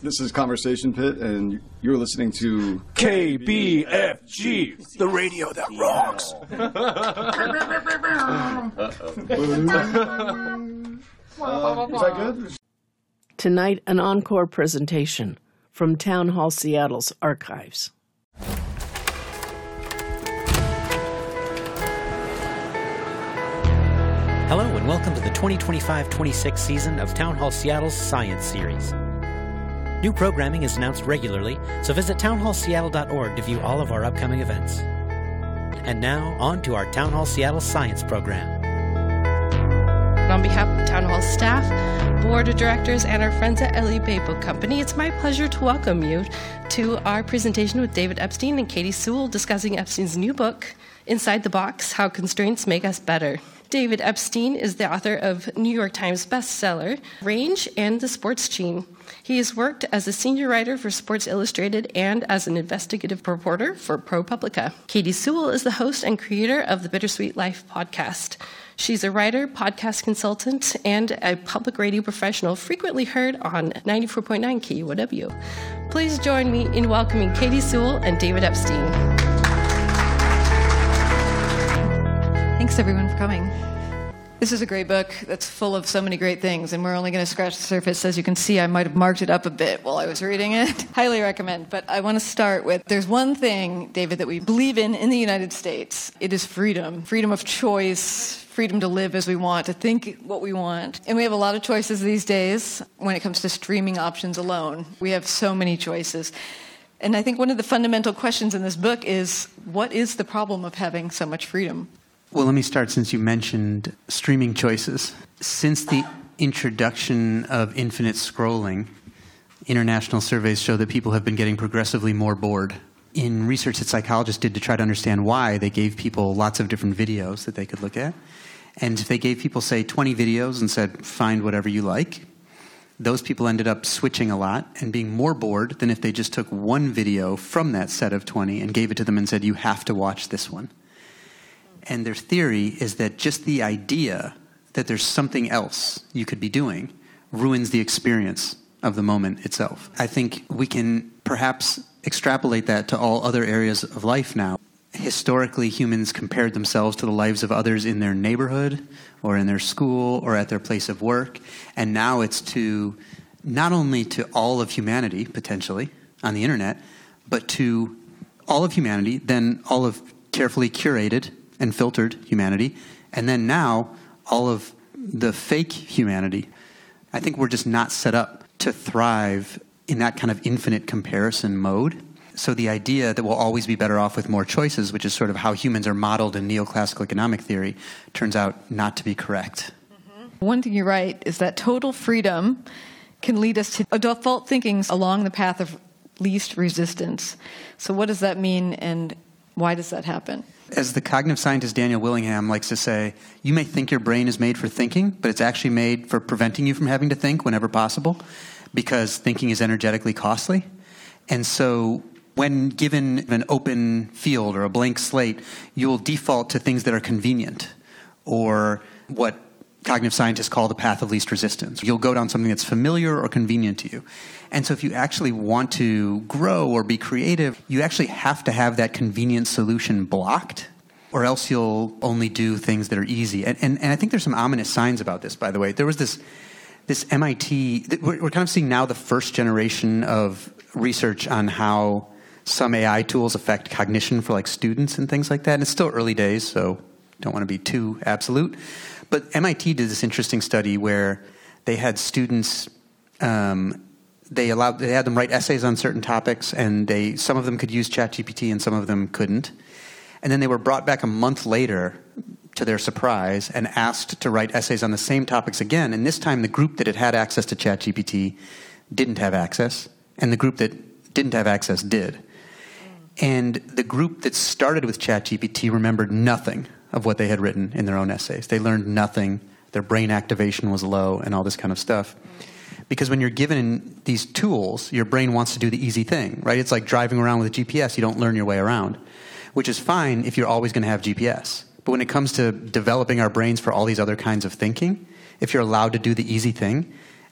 This is Conversation Pit, and you're listening to KBFG, the radio that rocks. Is that good? Tonight, an encore presentation from Town Hall Seattle's archives. Hello and welcome to the 2025-26 season of Town Hall Seattle's Science Series. New programming is announced regularly, so visit townhallseattle.org to view all of our upcoming events. And now, on to our Town Hall Seattle Science program. On behalf of Town Hall staff, board of directors, and our friends at Ellie Bay Book Company, it's my pleasure to welcome you to our presentation with David Epstein and Katie Sewell discussing Epstein's new book, Inside the Box: How Constraints Make Us Better. David Epstein is the author of New York Times bestseller, Range and the Sports Gene. He has worked as a senior writer for Sports Illustrated and as an investigative reporter for ProPublica. Katie Sewell is the host and creator of the Bittersweet Life podcast. She's a writer, podcast consultant, and a public radio professional frequently heard on 94.9 KUOW. Please join me in welcoming Katie Sewell and David Epstein. Thanks, everyone, for coming. This is a great book that's full of so many great things, and we're only going to scratch the surface. As you can see, I might have marked it up a bit while I was reading it. Highly recommend. But I want to start with, there's one thing, David, that we believe in the United States. It is freedom. Freedom of choice, freedom to live as we want, to think what we want. And we have a lot of choices these days when it comes to streaming options alone. We have so many choices. And I think one of the fundamental questions in this book is, what is the problem of having so much freedom? Well, let me start since you mentioned streaming choices. Since the introduction of infinite scrolling, international surveys show that people have been getting progressively more bored. In research that psychologists did to try to understand why, they gave people lots of different videos that they could look at. And if they gave people, say, 20 videos and said, find whatever you like, those people ended up switching a lot and being more bored than if they just took one video from that set of 20 and gave it to them and said, you have to watch this one. And their theory is that just the idea that there's something else you could be doing ruins the experience of the moment itself. I think we can perhaps extrapolate that to all other areas of life now. Historically, humans compared themselves to the lives of others in their neighborhood or in their school or at their place of work. And now it's to not only to all of humanity, potentially, on the internet, but to all of humanity, then all of carefully curated and filtered humanity, and then now all of the fake humanity. I think we're just not set up to thrive in that kind of infinite comparison mode. So the idea that we'll always be better off with more choices, which is sort of how humans are modeled in neoclassical economic theory, turns out not to be correct. Mm-hmm. One thing you're right is that total freedom can lead us to default thinking along the path of least resistance. So what does that mean, and why does that happen? As the cognitive scientist Daniel Willingham likes to say, you may think your brain is made for thinking, but it's actually made for preventing you from having to think whenever possible, because thinking is energetically costly. And so when given an open field or a blank slate, you'll default to things that are convenient, or what cognitive scientists call the path of least resistance. You'll go down something that's familiar or convenient to you. And so if you actually want to grow or be creative, you actually have to have that convenient solution blocked, or else you'll only do things that are easy. And I think there's some ominous signs about this, by the way. There was this MIT, we're kind of seeing now the first generation of research on how some AI tools affect cognition for like students and things like that. And it's still early days, so don't want to be too absolute. But MIT did this interesting study where they had students, they had them write essays on certain topics, and some of them could use ChatGPT and some of them couldn't. And then they were brought back a month later, to their surprise, and asked to write essays on the same topics again. And this time the group that had access to ChatGPT didn't have access, and the group that didn't have access did. And the group that started with ChatGPT remembered nothing of what they had written in their own essays. They learned nothing. Their brain activation was low and all this kind of stuff. Because when you're given these tools, your brain wants to do the easy thing, right? It's like driving around with a GPS. You don't learn your way around, which is fine if you're always going to have GPS. But when it comes to developing our brains for all these other kinds of thinking, if you're allowed to do the easy thing,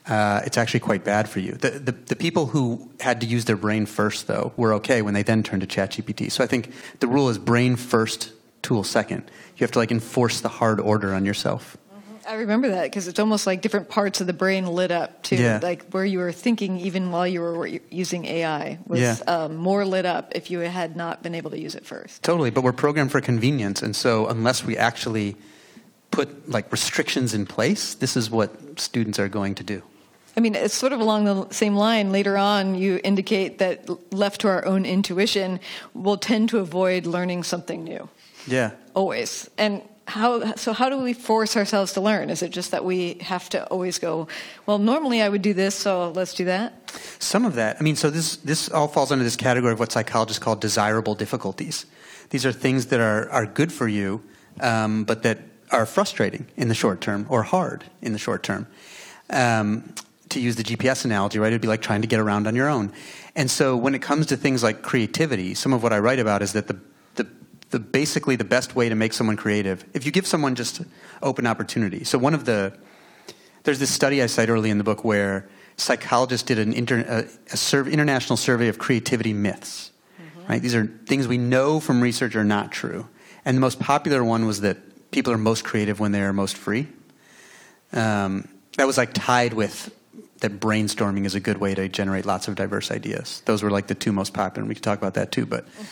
it's actually quite bad for you. The people who had to use their brain first, though, were okay when they then turned to ChatGPT. So I think the rule is brain first, tool second. You have to enforce the hard order on yourself. I remember that because it's almost like different parts of the brain lit up too. Yeah. Like where you were thinking even while you were using AI was more lit up if you had not been able to use it first. Totally, but we're programmed for convenience, and so unless we actually put restrictions in place, this is what students are going to do. I mean, it's sort of along the same line. Later on, you indicate that left to our own intuition, we'll tend to avoid learning something new. Yeah. Always. And how do we force ourselves to learn? Is it just that we have to always go, well, normally I would do this, so let's do that? Some of that. I mean, so this all falls under this category of what psychologists call desirable difficulties. These are things that are good for you, but that are frustrating in the short term or hard in the short term. To use the GPS analogy, right, it'd be like trying to get around on your own. And so when it comes to things like creativity, some of what I write about is that basically the best way to make someone creative, if you give someone just open opportunity. So there's this study I cite early in the book where psychologists did an international survey of creativity myths. Mm-hmm. Right? These are things we know from research are not true. And the most popular one was that people are most creative when they are most free. That was tied with that brainstorming is a good way to generate lots of diverse ideas. Those were the two most popular, and we could talk about that too.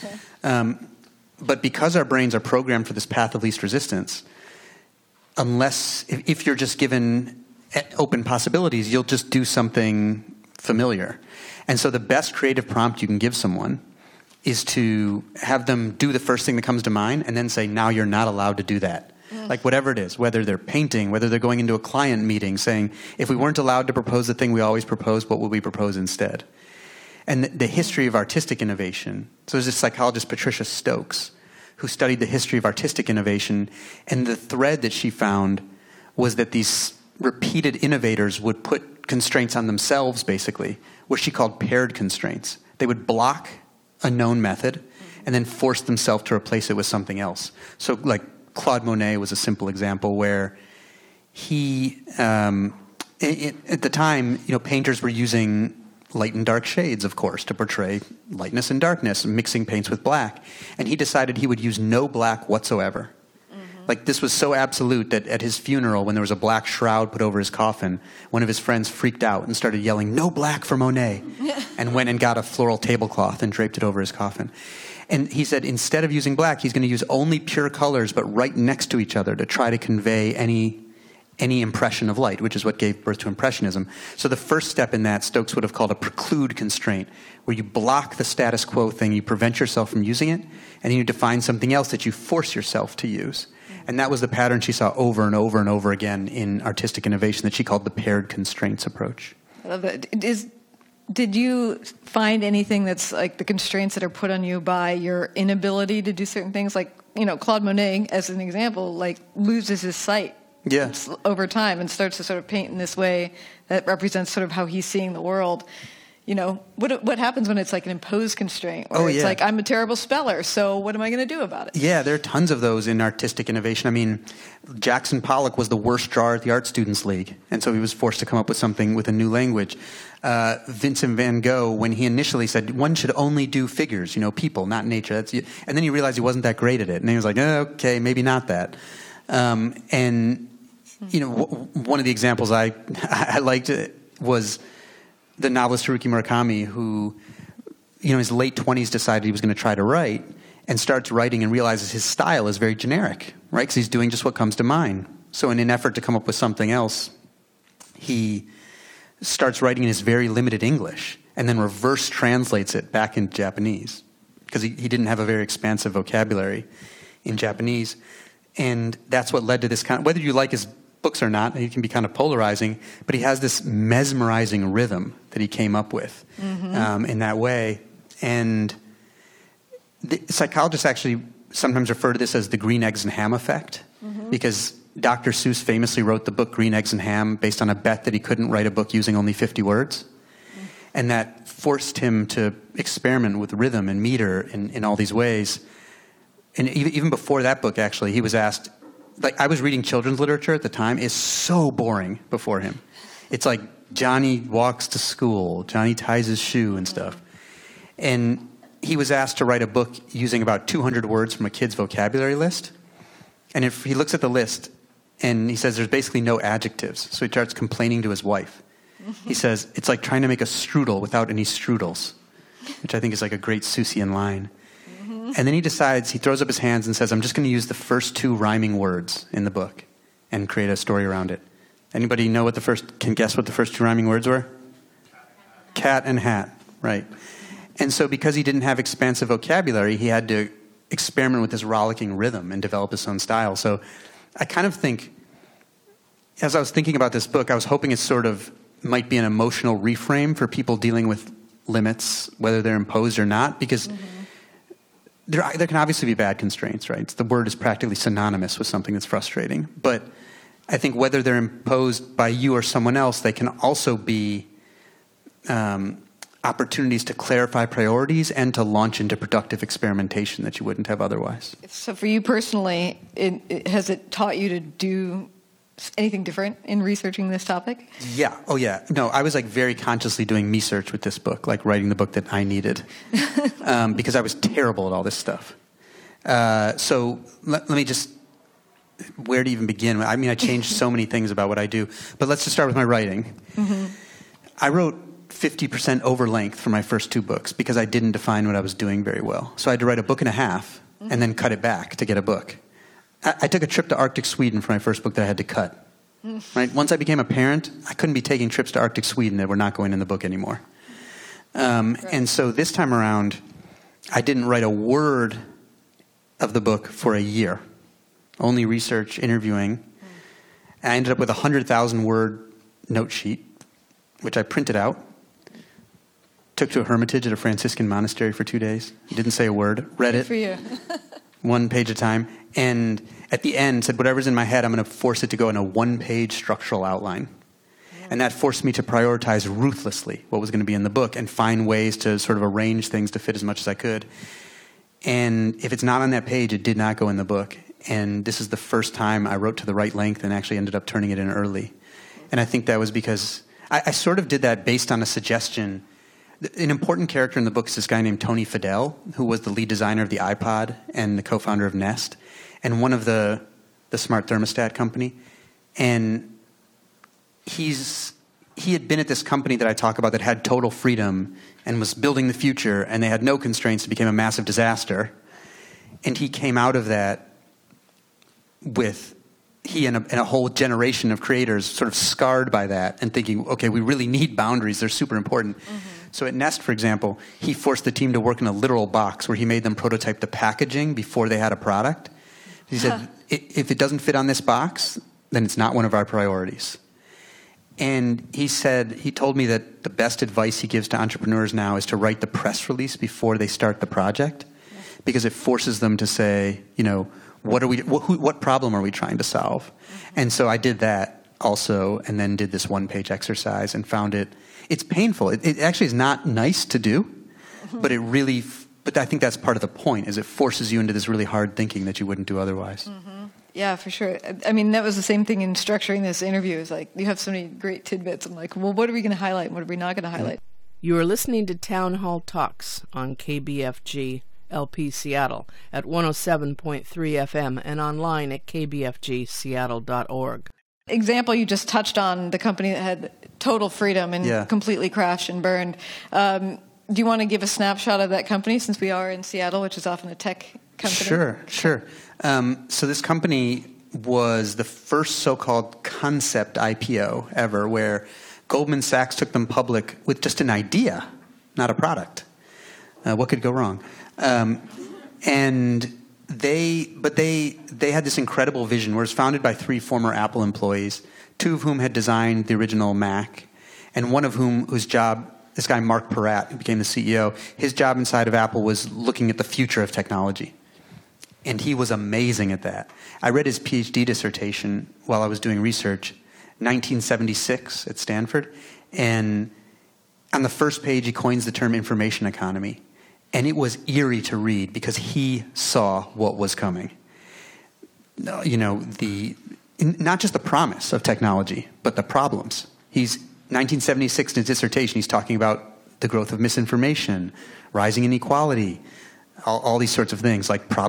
But because our brains are programmed for this path of least resistance, if you're just given open possibilities, you'll just do something familiar. And so the best creative prompt you can give someone is to have them do the first thing that comes to mind and then say, now you're not allowed to do that. Whatever it is, whether they're painting, whether they're going into a client meeting saying, if we weren't allowed to propose the thing we always propose, what would we propose instead? And the history of artistic innovation. So there's this psychologist, Patricia Stokes, who studied the history of artistic innovation, and the thread that she found was that these repeated innovators would put constraints on themselves, basically, what she called paired constraints. They would block a known method and then force themselves to replace it with something else. So Claude Monet was a simple example where he, at the time, painters were using light and dark shades, of course, to portray lightness and darkness, mixing paints with black. And he decided he would use no black whatsoever. Mm-hmm. This was so absolute that at his funeral, when there was a black shroud put over his coffin, one of his friends freaked out and started yelling, "No black for Monet," and went and got a floral tablecloth and draped it over his coffin. And he said instead of using black, he's going to use only pure colors, but right next to each other to try to convey any impression of light, which is what gave birth to Impressionism. So the first step in that, Stokes would have called a preclude constraint, where you block the status quo thing, you prevent yourself from using it, and then you define something else that you force yourself to use. And that was the pattern she saw over and over and over again in artistic innovation that she called the paired constraints approach. I love that. Did you find anything that's the constraints that are put on you by your inability to do certain things? Claude Monet, as an example, loses his sight over time and starts to sort of paint in this way that represents sort of how he's seeing the world. What happens when it's an imposed constraint? Where it's I'm a terrible speller, so what am I going to do about it? Yeah, there are tons of those in artistic innovation. I mean, Jackson Pollock was the worst drawer at the Art Students League, and so he was forced to come up with something with a new language. Vincent van Gogh, when he initially said one should only do figures, people, not nature. And then he realized he wasn't that great at it, and he was like, okay, maybe not that. And one of the examples I liked was the novelist Haruki Murakami, who, in his late 20s decided he was going to try to write, and starts writing and realizes his style is very generic, right? Because he's doing just what comes to mind. So in an effort to come up with something else, he starts writing in his very limited English and then reverse translates it back into Japanese because he didn't have a very expansive vocabulary in Japanese. And that's what led to this whether you like his books or not, he can be kind of polarizing, but he has this mesmerizing rhythm that he came up with in that way. And the psychologists actually sometimes refer to this as the green eggs and ham effect, because Dr. Seuss famously wrote the book Green Eggs and Ham based on a bet that he couldn't write a book using only 50 words. And that forced him to experiment with rhythm and meter in all these ways. And even before that book, actually, he was asked, I was reading children's literature at the time, is so boring before him. It's Johnny walks to school, Johnny ties his shoe and stuff. And he was asked to write a book using about 200 words from a kid's vocabulary list. And if he looks at the list and he says there's basically no adjectives, so he starts complaining to his wife. He says, it's like trying to make a strudel without any strudels, which I think is like a great Seussian line. And then he decides, he throws up his hands and says, I'm just going to use the first 2 rhyming words in the book and create a story around it. Anybody know can guess what the first 2 rhyming words were? Cat and hat, right. And so because he didn't have expansive vocabulary, he had to experiment with this rollicking rhythm and develop his own style. So I kind of think, as I was thinking about this book, I was hoping it sort of might be an emotional reframe for people dealing with limits, whether they're imposed or not, because there can obviously be bad constraints, right? The word is practically synonymous with something that's frustrating. But I think whether they're imposed by you or someone else, they can also be opportunities to clarify priorities and to launch into productive experimentation that you wouldn't have otherwise. So for you personally, has it taught you to do anything different in researching this topic? Yeah. Oh, yeah. No, I was like very consciously doing me search with this book, like writing the book that I needed, because I was terrible at all this stuff. So let me just, where to even begin? I mean, I changed so many things about what I do, but let's just start with my writing. I wrote 50% over length for my first 2 books because I didn't define what I was doing very well. So I had to write a book and a half and then cut it back to get a book. I took a trip to Arctic Sweden for my first book that I had to cut. Right? Once I became a parent, I couldn't be taking trips to Arctic Sweden that were not going in the book anymore. And so this time around, I didn't write a word of the book for a year. Only research, interviewing. And I ended up with a 100,000-word note sheet, which I printed out, took to a hermitage at a Franciscan monastery for 2 days, didn't say a word, read it. Good for you. 1 page at a time, and at the end said, whatever's in my head, I'm going to force it to go in a 1-page structural outline. And that forced me to prioritize ruthlessly what was going to be in the book and find ways to sort of arrange things to fit as much as I could. And if it's not on that page, it did not go in the book. And this is the first time I wrote to the right length and actually ended up turning it in early. And I think that was because I sort of did that based on a suggestion. An important character in the book is this guy named Tony Fadell, who was the lead designer of the iPod and the co-founder of Nest, and one of the smart thermostat company. And he had been at this company that I talk about that had total freedom and was building the future, and they had no constraints. It became a massive disaster. And he came out of that with he and a whole generation of creators sort of scarred by that and thinking, okay, we really need boundaries. They're super important. So at Nest, for example, he forced the team to work in a literal box where he made them prototype the packaging before they had a product. He said, if it doesn't fit on this box, then it's not one of our priorities. And he told me that the best advice he gives to entrepreneurs now is to write the press release before they start the project, because it forces them to say, what problem are we trying to solve? And so I did that also, and then did this 1-page exercise and found it's painful. It actually is not nice to do, but but I think that's part of the point, is it forces you into this really hard thinking that you wouldn't do otherwise. Yeah, for sure. I mean, that was the same thing in structuring this interview. It's like, you have so many great tidbits. I'm like, well, what are we going to highlight and what are we not going to highlight? You are listening to Town Hall Talks on KBFG LP Seattle at 107.3 FM and online at kbfgseattle.org. Example, you just touched on the company that had total freedom and completely crashed and burned. Do you want to give a snapshot of that company, since we are in Seattle, which is often a tech company? Sure. So this company was the first so-called concept IPO ever, where Goldman Sachs took them public with just an idea, not a product. What could go wrong? And they had this incredible vision, where it was founded by 3 former Apple employees, 2 of whom had designed the original Mac, and one of whose job, this guy Mark Peratt, who became the CEO, his job inside of Apple was looking at the future of technology. And he was amazing at that. I read his PhD dissertation while I was doing research, 1976 at Stanford, and on the first page he coins the term information economy. And it was eerie to read because he saw what was coming. Not just the promise of technology, but the problems. He's 1976 in his dissertation, he's talking about the growth of misinformation, rising inequality, all these sorts of things like